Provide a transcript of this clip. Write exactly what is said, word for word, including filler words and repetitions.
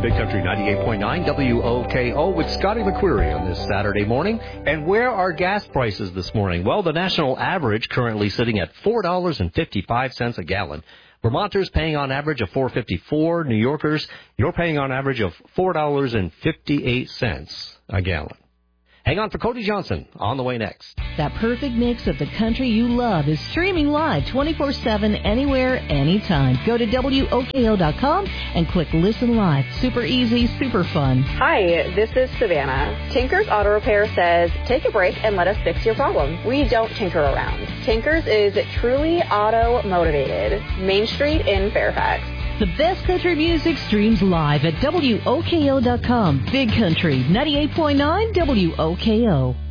Big Country ninety-eight point nine W O K O with Scotty McQuarrie on this Saturday morning. And where are gas prices this morning? Well, the national average currently sitting at four dollars and fifty-five cents a gallon. Vermonters paying on average of four dollars and fifty-four cents. New Yorkers, you're paying on average of four dollars and fifty-eight cents a gallon. Hang on for Cody Johnson on the way next. That perfect mix of the country you love is streaming live twenty-four seven anywhere, anytime. Go to W O K O dot com and click Listen Live. Super easy, super fun. Hi, this is Savannah. Tinker's Auto Repair says, take a break and let us fix your problem. We don't tinker around. Tinker's is truly auto-motivated. Main Street in Fairfax. The best country music streams live at W O K O dot com. Big Country, ninety-eight point nine W O K O.